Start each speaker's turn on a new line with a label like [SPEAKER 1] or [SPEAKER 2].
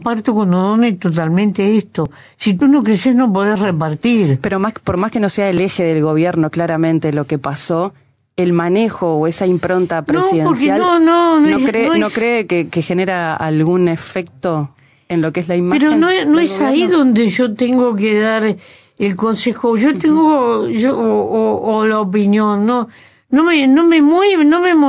[SPEAKER 1] comparto con O'Donnell totalmente esto. Si tú no creces no podés repartir.
[SPEAKER 2] Pero por más que no sea el eje del gobierno, claramente lo que pasó, el manejo o esa impronta presidencial, ¿no cree que genera algún efecto en lo que es la imagen?
[SPEAKER 1] Pero no es ahí donde yo tengo que dar el consejo. Yo tengo o la opinión, no me mueve, no me